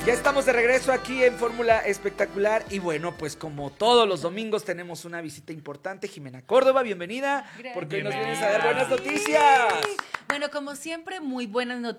Ya estamos de regreso aquí en Fórmula Espectacular y bueno, pues como todos los domingos tenemos una visita importante. Jimena Córdoba, bienvenida, Gracias. porque hoy nos vienes a dar buenas noticias. Bueno, como siempre, muy buenas noticias.